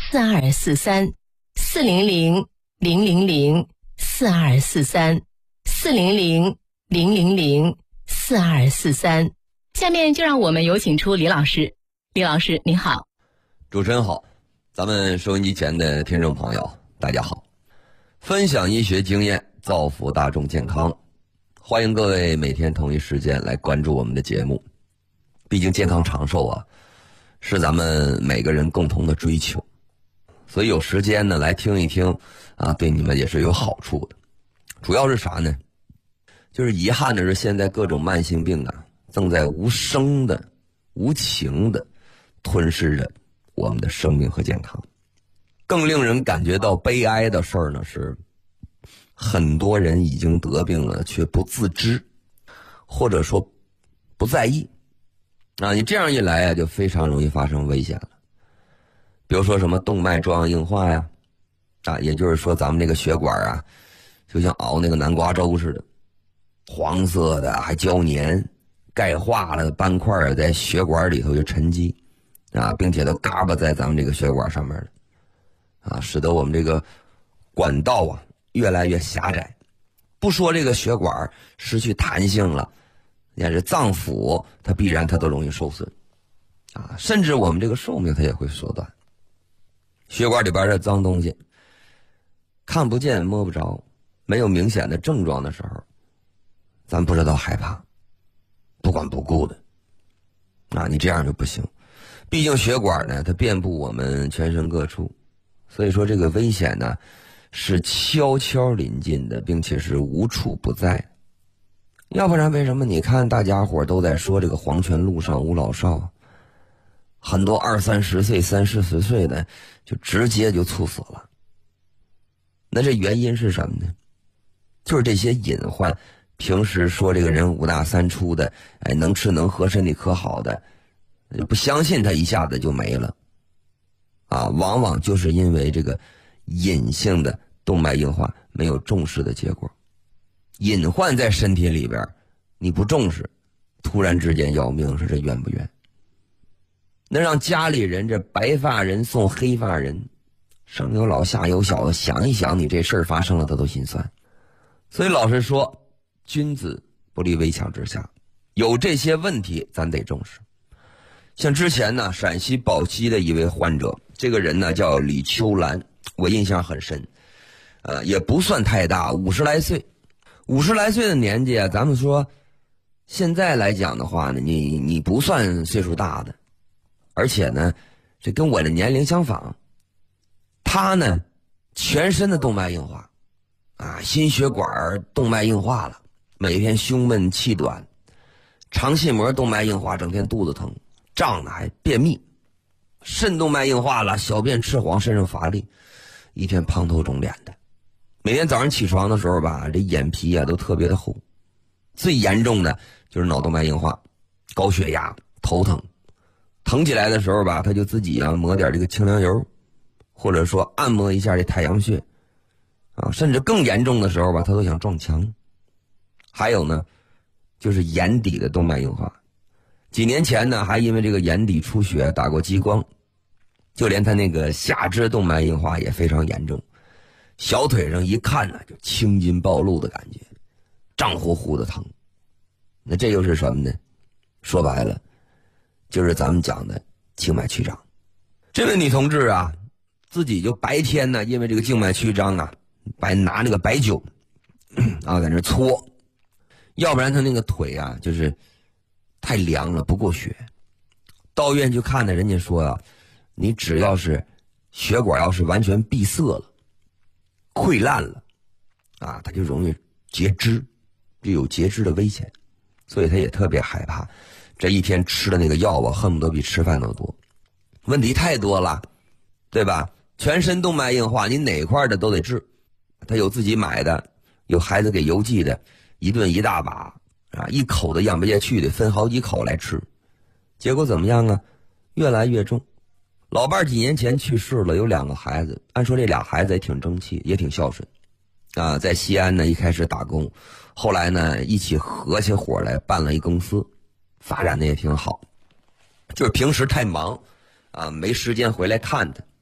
4243-400-000-4243-400-000-4243。下面就让我们有请出李老师。李老师您好。 主持人好，咱们收音机前的听众朋友大家好，分享医学经验，造福大众健康，欢迎各位每天同一时间来关注我们的节目。毕竟健康长寿啊，是咱们每个人共同的追求，所以有时间呢来听一听啊，对你们也是有好处的。主要是啥呢？就是遗憾的是，现在各种慢性病啊，正在无声的、无情的吞噬着我们的生命和健康。更令人感觉到悲哀的事儿呢，是很多人已经得病了却不自知，或者说不在意啊。你这样一来啊，就非常容易发生危险了。比如说什么动脉粥样硬化呀，啊，也就是说咱们这个血管啊，就像熬那个南瓜粥似的，黄色的还胶黏，钙化了的斑块在血管里头就沉积啊，并且都嘎巴在咱们这个血管上面了啊，使得我们这个管道啊越来越狭窄。不说这个血管失去弹性了，你看这脏腑它必然它都容易受损啊，甚至我们这个寿命它也会缩短。血管里边的脏东西看不见摸不着，没有明显的症状的时候，咱不知道害怕，不管不顾的啊，你这样就不行。毕竟血管呢它遍布我们全身各处，所以说这个危险呢是悄悄临近的，并且是无处不在。要不然为什么你看大家伙都在说这个黄泉路上无老少，很多20-30岁、30-40岁的就直接就猝死了。那这原因是什么呢？就是这些隐患，平时说这个人5大3粗的，哎，能吃能喝身体可好的，不相信他一下子就没了啊，往往就是因为这个隐性的动脉硬化没有重视的结果。隐患在身体里边，你不重视，突然之间要命，是这冤不冤？那让家里人这白发人送黑发人，上有老下有小的，想一想你这事儿发生了他都心酸。所以老实说，君子不立危墙之下，有这些问题咱得重视。像之前呢，陕西宝鸡的一位患者，这个人呢叫李秋兰，我印象很深，也不算太大，50来岁，50来岁的年纪啊，咱们说现在来讲的话呢，你不算岁数大的，而且呢，这跟我的年龄相仿。他呢，全身的动脉硬化，啊，心血管动脉硬化了，每天胸闷气短，肠系膜动脉硬化，整天肚子疼，胀的还便秘，肾动脉硬化了，小便赤黄，身上乏力，一天胖头肿脸的。每天早上起床的时候吧，这眼皮啊都特别的厚。最严重的就是脑动脉硬化，高血压，头疼，疼起来的时候吧，他就自己啊抹点这个清凉油，或者说按摩一下这太阳穴啊，甚至更严重的时候吧，他都想撞墙。还有呢，就是眼底的动脉硬化，几年前呢还因为这个眼底出血打过激光，就连他那个下肢动脉硬化也非常严重，小腿上一看呢就青筋暴露的感觉，胀乎乎的疼。那这又是什么呢？说白了就是咱们讲的静脉曲张。这位女同志啊，自己就白天呢因为这个静脉曲张啊，拿那个白酒啊在那搓，要不然她那个腿啊就是太凉了不够血。到医院去看呢，人家说啊，你只要是血管要是完全闭塞了，溃烂了啊，它就容易截肢，就有截肢的危险。所以他也特别害怕，这一天吃的那个药啊，恨不得比吃饭都多。问题太多了，对吧？全身动脉硬化，你哪块的都得治。他有自己买的，有孩子给邮寄的，一顿一大把啊，一口都咽不下去，得分好几口来吃。结果怎么样啊？越来越重。老伴儿几年前去世了，有2个孩子，按说这俩孩子也挺争气，也挺孝顺啊，在西安呢一开始打工，后来呢一起合起伙来办了一公司，发展的也挺好。就是平时太忙啊，没时间回来看他。